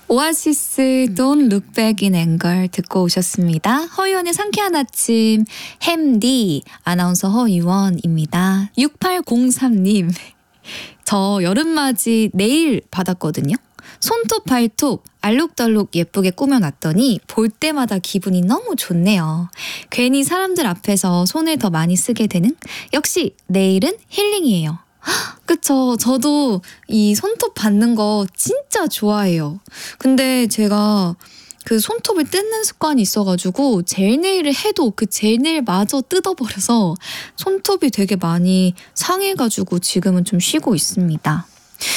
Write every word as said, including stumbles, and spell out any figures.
오아시스 Don't Look Back in Anger 듣고 오셨습니다. 허유원의 상쾌한 아침 햄디 아나운서 허유원입니다. 육팔공삼 님 저 여름맞이 내일 받았거든요. 손톱 발톱 알록달록 예쁘게 꾸며놨더니 볼 때마다 기분이 너무 좋네요. 괜히 사람들 앞에서 손을 더 많이 쓰게 되는 역시 내일은 힐링이에요. 그쵸. 저도 이 손톱 받는 거 진짜 좋아해요. 근데 제가 그 손톱을 뜯는 습관이 있어가지고 젤네일을 해도 그 젤네일마저 뜯어버려서 손톱이 되게 많이 상해가지고 지금은 좀 쉬고 있습니다.